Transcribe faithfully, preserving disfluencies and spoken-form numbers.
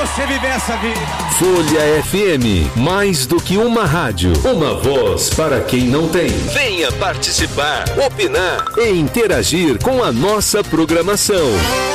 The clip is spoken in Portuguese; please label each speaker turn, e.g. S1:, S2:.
S1: você viver essa vida.
S2: Folha F M, mais do que uma rádio, uma voz para quem não tem. Venha participar, opinar e interagir com a nossa programação.